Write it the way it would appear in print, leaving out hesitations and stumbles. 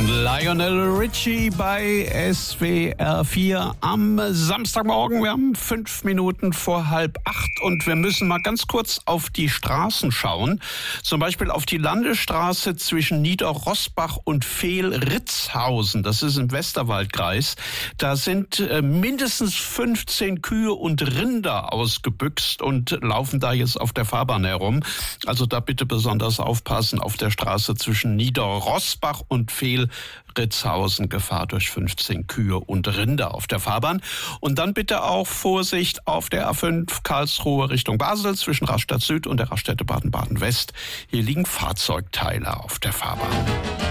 Lionel Richie bei SWR 4 am Samstagmorgen. Wir haben 5 Minuten vor 7:30 und wir müssen mal ganz kurz auf die Straßen schauen. Zum Beispiel auf die Landesstraße zwischen Niederrosbach und Fehl-Ritzhausen. Das ist im Westerwaldkreis. Da sind mindestens 15 Kühe und Rinder ausgebüxt und laufen da jetzt auf der Fahrbahn herum. Also da bitte besonders aufpassen auf der Straße zwischen Niederrosbach und Fehl-Ritzhausen. Gefahr durch 15 Kühe und Rinder auf der Fahrbahn. Und dann bitte auch Vorsicht auf der A5 Karlsruhe Richtung Basel zwischen Rastatt Süd und der Raststätte Baden-Baden West. Hier liegen Fahrzeugteile auf der Fahrbahn.